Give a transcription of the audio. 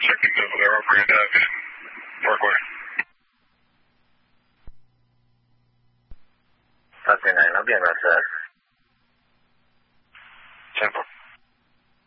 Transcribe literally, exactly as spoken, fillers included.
checking the Valero Grand Ave Parkway. Copy nine, I'll be on that, sir. Temple.